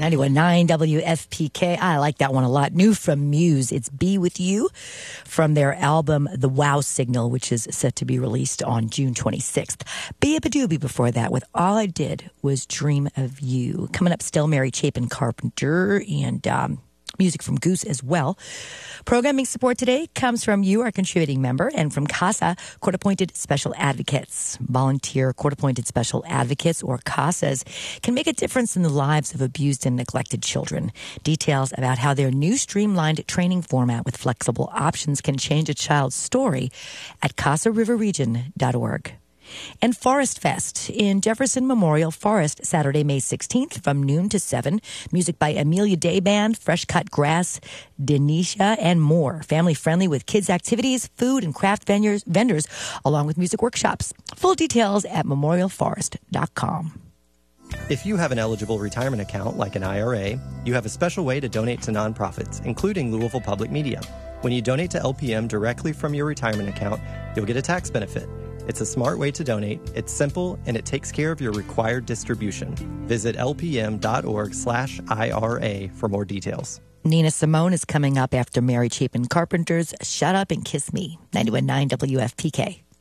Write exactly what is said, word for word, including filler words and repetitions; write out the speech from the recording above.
ninety-one point nine W F P K. I like that one a lot. New from Muse. It's Be With You from their album The Wow Signal, which is set to be released on June twenty-sixth. Be a Badoobie before that with All I Did Was Dream of You. Coming up still, Mary Chapin Carpenter and um, music from Goose as well. Programming support today comes from you, our contributing member, and from CASA, Court-Appointed Special Advocates. Volunteer Court-Appointed Special Advocates, or CASAs, can make a difference in the lives of abused and neglected children. Details about how their new streamlined training format with flexible options can change a child's story at casa river region dot org. And Forest Fest in Jefferson Memorial Forest, Saturday, May sixteenth from noon to seven. Music by Amelia Day Band, Fresh Cut Grass, Denisha, and more. Family friendly with kids activities, food and craft vendors, vendors, along with music workshops. Full details at memorial forest dot com. If you have an eligible retirement account like an I R A, you have a special way to donate to nonprofits, including Louisville Public Media. When you donate to L P M directly from your retirement account, you'll get a tax benefit. It's a smart way to donate, it's simple, and it takes care of your required distribution. Visit lpm.org slash IRA for more details. Nina Simone is coming up after Mary Chapin Carpenter's Shut Up and Kiss Me, ninety-one point nine W F P K.